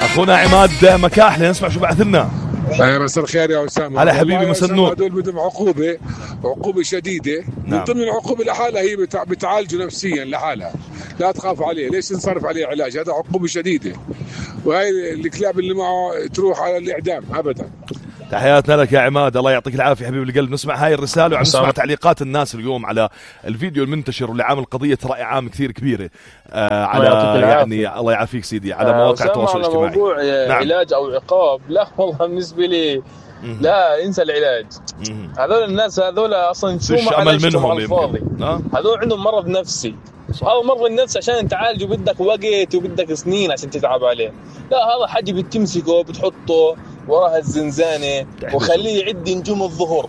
اخونا عماد مكاحلي، نسمع شو بعث لنا. مساء الخير يا أسامة. هلا حبيبي، مساء النور. هذول بدهم عقوبة شديدة. نعم. من ضمن العقوبة لحالها هي بتعالجه نفسيا لحالها، لا تخاف عليه. ليش نصرف عليه علاج؟ هذا عقوبة شديدة، وهي الكلاب اللي معه تروح على الإعدام أبدا. تحياتنا لك يا عماد، الله يعطيك العافية حبيب القلب. نسمع هاي الرسالة وعم نسمع تعليقات الناس اليوم على الفيديو المنتشر واللي عامل قضية رأي عام كثير كبيرة على يعني الله يعافيك سيدي على مواقع التواصل الاجتماعي. موضوع نعم. علاج أو عقاب، لا والله بالنسبة لي لا، انسى العلاج. هذول الناس هذول أصلا شو أمل منهم الفاضي. هذول عندهم مرض نفسي. هذا مرض النفس عشان تعالجه بدك وقت وبدك سنين عشان تتعب عليه. لا، هذا حاجة بتمسكه بتحطه وراها الزنزانة وخليه يعد نجوم الظهر،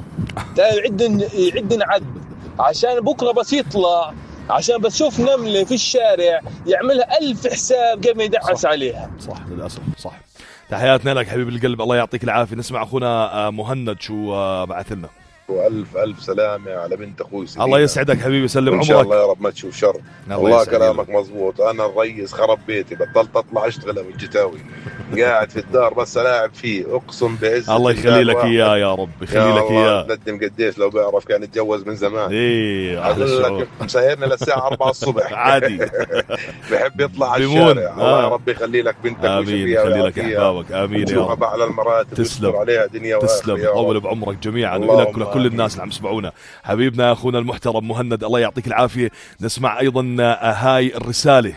يعد عد عشان بكرة بس يطلع، عشان بس شوف نملة في الشارع يعملها 1000 حساب قبل ما يدعس عليها. صح للأسف صح. تحياتنا لك حبيب القلب، الله يعطيك العافية. نسمع أخونا مهند شو بعث لنا. وألف سلامة على بنت أخوي سليمة. الله يسعدك حبيبي، سلم عمرك. إن شاء الله يا رب ما تشوف شر. الله كلامك مزبوط. أنا الرئيس خرب بيتي، بطلت أطلع أشتغل من الجتاوي، قاعد في الدار بس ألاعب فيه، أقسم بعز الله يخلي لك إياه يا رب، يخلي لك إياه. ندم قديش لو بيعرف كان يتجوز من زمان. إيه مسهرنا للساعة 4 الصبح عادي. بحب يطلع على الشارع. الله يا رب يخلي لك بنتك. آمين، يخلي لك أحبابك. آمين يا رب. على المراتب تسلم عليها دنيا وآخرة. تسلم، طول بعمرك جميعا ولك ولكل الناس اللي عم يسمعونا. حبيبنا يا أخونا المحترم مهند، الله يعطيك العافية. نسمع أيضا هاي الرسالة.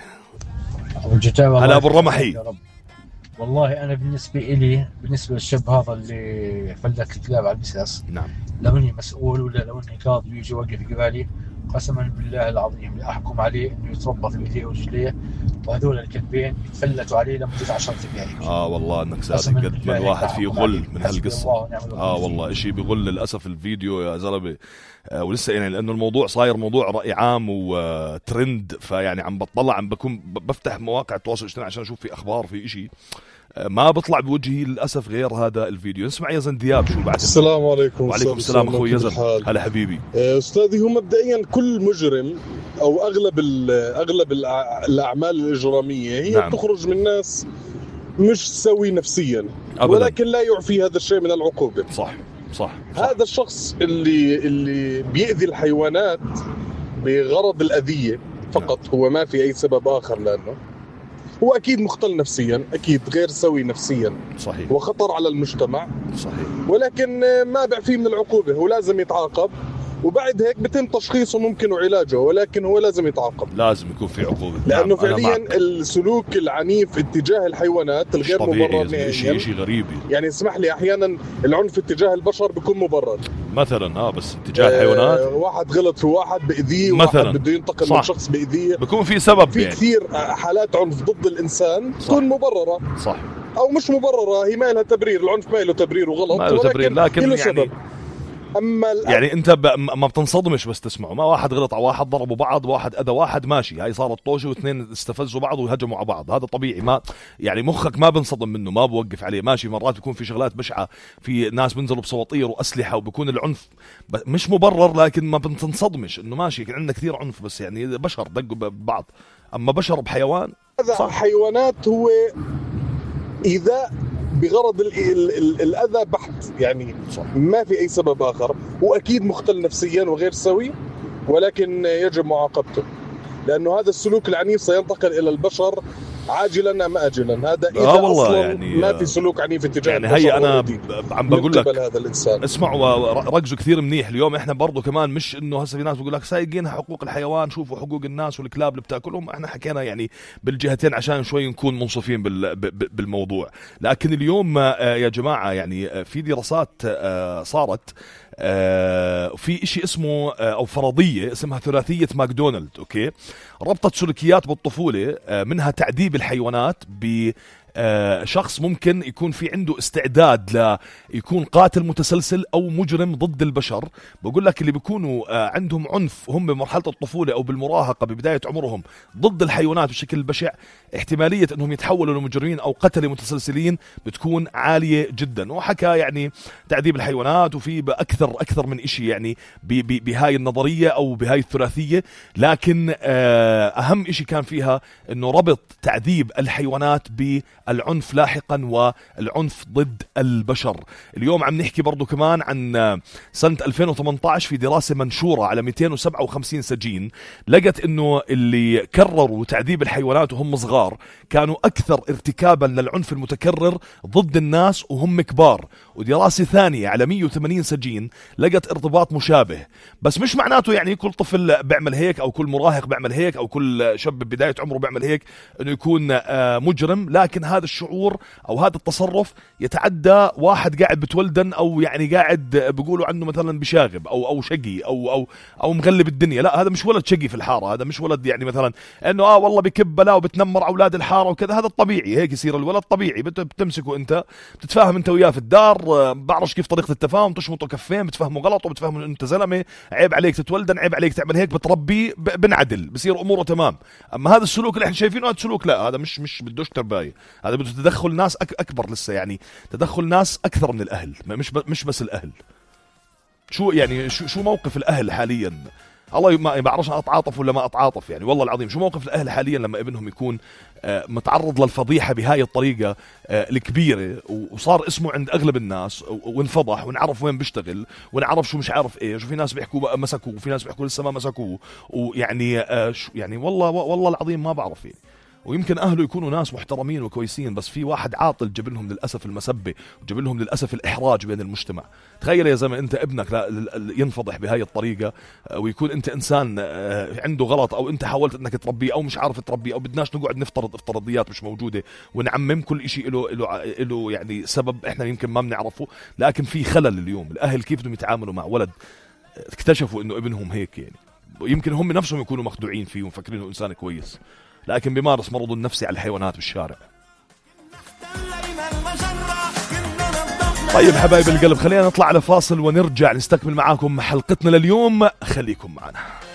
هلا أبو الرمحي. والله أنا بالنسبة للشاب هذا اللي فلك الكلاب على المساس، نعم، لو إني مسؤول ولا لو إني قاضي ويجي يوقف قبالي، قسما بالله العظيم لأحكم عليه إنه يتربط بيديه ورجليه، وهذول الكلبين يتفلتوا عليه لمدة 10 دقائق. والله انك صادق، قد ما الواحد فيه غل من هالقصة. والله اشي بغل للأسف الفيديو يا زلمة. ولسه يعني لأنه الموضوع صاير موضوع رأي عام وترند، فيعني عم بطلع، عم بكون بفتح مواقع التواصل الاجتماعي عشان اشوف في اخبار في اشي، ما بطلع بوجهي للأسف غير هذا الفيديو. نسمع يزن دياب شو بعد. السلام عليكم. وعليكم السلام أخوي يزن. هلا حبيبي. أستاذي، هو مبدئيا كل مجرم أو أغلب الأعمال الإجرامية هي نعم. تخرج من ناس مش سوي نفسيا أبداً. ولكن لا يعفي هذا الشيء من العقوبة. صح. هذا الشخص اللي بيأذي الحيوانات بغرض الأذية فقط نعم. هو ما في أي سبب آخر، لأنه هو أكيد مختل نفسيا، أكيد غير سوي نفسيا، صحيح، وخطر على المجتمع، صحيح. ولكن ما بيعفيه من العقوبة، هو لازم يتعاقب، وبعد هيك بتم تشخيصه ممكن وعلاجه، ولكن هو لازم يتعاقب، لازم يكون في عقوبة. لأنه نعم. فعليا السلوك العنيف اتجاه الحيوانات الغير مبرر نهائيا شيء غريب. يعني اسمح لي، أحيانا العنف اتجاه البشر بيكون مبرر مثلا بس اتجاه الحيوانات واحد غلط في واحد بأذيه، مثلا واحد بده ينتقم من شخص بأذيه، بيكون في سبب. في يعني كثير حالات عنف ضد الإنسان تكون مبررة، صح، أو مش مبررة، هي ما لها تبرير. العنف ما له تبرير وغلط، لكن يعني سبب. أما يعني أنت ما بتنصدمش بس تسمعه، ما واحد غلط على واحد، ضربوا بعض، واحد أذى واحد، ماشي، هاي صارت طوشة واثنين استفزوا بعض وهجموا على بعض، هذا طبيعي، ما يعني مخك ما بنصدم منه، ما بوقف عليه، ماشي. مرات بيكون في شغلات بشعة، في ناس بنزلوا بسواطير وأسلحة، وبيكون العنف مش مبرر، لكن ما بتنصدمش إنه ماشي عندنا كثير عنف، بس يعني بشر دقوا ببعض. أما بشر بحيوان، هذا حيوانات هو إذا بغرض الأذى بحت، يعني صح. ما في أي سبب آخر، وأكيد مختل نفسيا وغير سوي، ولكن يجب معاقبته، لأنه هذا السلوك العنيف سينتقل إلى البشر عاجلا أم آجلا. هذا إذا أصلا يعني ما في سلوك عنيف اتجاه يعني البشر. هي أنا عم بقول لك هذا الإنسان. اسمعوا، ركزوا كثير منيح اليوم. إحنا برضو كمان مش إنه هسه في ناس بقول لك سايقين حقوق الحيوان، شوفوا حقوق الناس والكلاب اللي بتاكلهم. إحنا حكينا يعني بالجهتين عشان شوي نكون منصفين بالموضوع. لكن اليوم يا جماعة يعني في دراسات صارت في إشي اسمه أو فرضية اسمها ثلاثية ماكدونالد، أوكي، ربطت سلوكيات بالطفولة، منها تعذيب الحيوانات شخص ممكن يكون في عنده استعداد يكون قاتل متسلسل أو مجرم ضد البشر. بقول لك اللي بيكونوا عندهم عنف هم بمرحلة الطفولة أو بالمراهقة ببداية عمرهم ضد الحيوانات بشكل بشع، احتمالية أنهم يتحولوا لمجرمين أو قتلة متسلسلين بتكون عالية جدا. وحكى يعني تعذيب الحيوانات وفي أكثر من إشي يعني بهاي النظرية أو بهاي الثلاثية. لكن أهم إشي كان فيها أنه ربط تعذيب الحيوانات العنف لاحقا والعنف ضد البشر. اليوم عم نحكي برضو كمان عن سنة 2018 في دراسة منشورة على 257 سجين، لقت انه اللي كرروا تعذيب الحيوانات وهم صغار كانوا اكثر ارتكابا للعنف المتكرر ضد الناس وهم كبار. ودراسة ثانية على 180 سجين لقت ارتباط مشابه. بس مش معناته يعني كل طفل بيعمل هيك او كل مراهق بيعمل هيك او كل شاب بداية عمره بيعمل هيك انه يكون مجرم، لكن هذا الشعور او هذا التصرف يتعدى واحد قاعد بتولدن او يعني قاعد بيقولوا عنه مثلا بشاغب او شقي او مغلب الدنيا. لا، هذا مش ولد شقي في الحاره، هذا مش ولد يعني مثلا انه والله بكب بلا وبتنمر اولاد الحاره وكذا. هذا الطبيعي، هيك يصير الولد طبيعي. بتمسكه انت، بتتفاهم انت وياه في الدار، بعرفش كيف طريقه التفاهم، تشمطه كفين، بتفهمه غلط وبتفهمه انت زلمه، عيب عليك تتولدن، عيب عليك تعمل هيك، بتربيه بنعدل، بصير اموره تمام. اما هذا السلوك اللي احنا شايفينه هذا سلوك لا، هذا مش بدوش تربايه، هذا بده تدخل ناس اكبر لسه، يعني تدخل ناس اكثر من الاهل، مش بس الاهل. شو يعني شو موقف الاهل حاليا؟ الله ما بعرفش اتعاطف ولا ما اتعاطف، يعني والله العظيم شو موقف الاهل حاليا لما ابنهم يكون متعرض للفضيحه بهاي الطريقه الكبيره، وصار اسمه عند اغلب الناس، وانفضح، ونعرف وين بيشتغل، ونعرف شو مش عارف ايش، وفي ناس بيحكوا مسكوه وفي ناس بيحكوا لسه ما مسكوه، ويعني يعني والله العظيم ما بعرف يعني. ويمكن أهله يكونوا ناس محترمين وكويسين، بس في واحد عاطل جاب لهم للأسف المسبة وجاب لهم للأسف الإحراج بين المجتمع. تخيل يا زلمة أنت ابنك ينفضح بهاي الطريقة، ويكون أنت إنسان عنده غلط، أو أنت حاولت أنك تربيه أو مش عارف تربيه، أو بدناش نقعد نفترض افتراضيات مش موجودة ونعمم كل إشي له يعني سبب إحنا يمكن ما بنعرفه. لكن في خلل اليوم. الأهل كيف بدهم يتعاملوا مع ولد اكتشفوا إنه ابنهم هيك، يعني يمكن هم نفسهم يكونوا مخدوعين فيه ومفكرين إنه إنسان كويس، لكن بيمارس مرضه النفسي على الحيوانات بالشارع. طيب حبايب القلب، خلينا نطلع على فاصل ونرجع نستكمل معاكم حلقتنا لليوم، خليكم معنا.